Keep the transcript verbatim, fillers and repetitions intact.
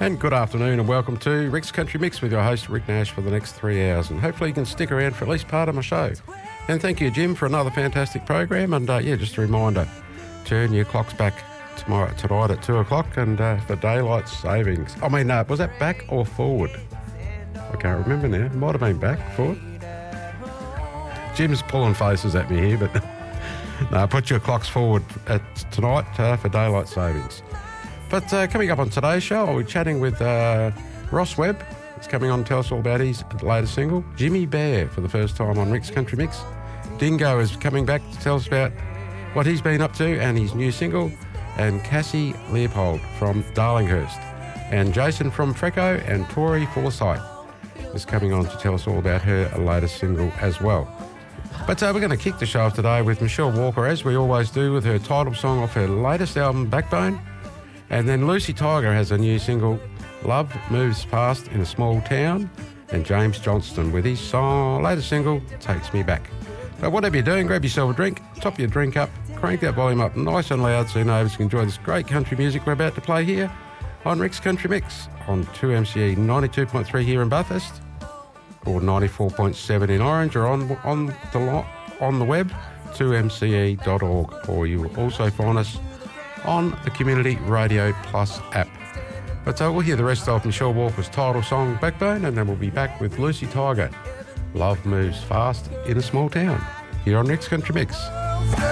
And good afternoon and welcome to Rick's Country Mix with your host Rick Nash for the next three hours, and hopefully you can stick around for at least part of my show. And thank you, Jim, for another fantastic program. And uh, yeah, just a reminder, turn your clocks back tomorrow tonight at two o'clock and uh, for daylight savings. I mean, uh, was that back or forward? I can't remember now. It might have been back, forward. Jim's pulling faces at me here, but no, put your clocks forward at tonight uh, for daylight savings. But uh, coming up on today's show, I'll be chatting with uh, Ross Webb. He's coming on to tell us all about his latest single, Jimmy Bear, for the first time on Rick's Country Mix. Dingo is coming back to tell us about what he's been up to and his new single. And Cassie Leopold from Darlinghurst. And Jason from Freco and Tori Forsyth is coming on to tell us all about her latest single as well. But uh, we're going to kick the show off today with Michelle Walker, as we always do, with her title song off her latest album, Backbone. And then Lucy Tiger has a new single, Love Moves Fast in a Small Town. And James Johnston with his song, latest single, Takes Me Back. But whatever you're doing, grab yourself a drink, top your drink up, crank that volume up nice and loud so your neighbours can enjoy this great country music we're about to play here on Rick's Country Mix on two M C E ninety-two point three here in Bathurst, or ninety-four point seven in Orange, or on on the lo- on the web, two M C E dot org, or you will also find us on the Community Radio Plus app. But so we'll hear the rest of Michelle Walker's title song, Backbone, and then we'll be back with Lucy Tiger, Love Moves Fast in a Small Town, here on Rick's Country Mix.